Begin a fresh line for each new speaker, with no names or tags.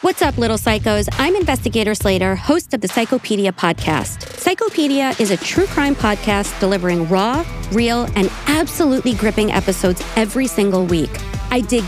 What's up, little psychos? I'm Investigator Slater, host of the Psychopedia podcast. Psychopedia is a true crime podcast delivering raw, real, and absolutely gripping episodes every single week. I dig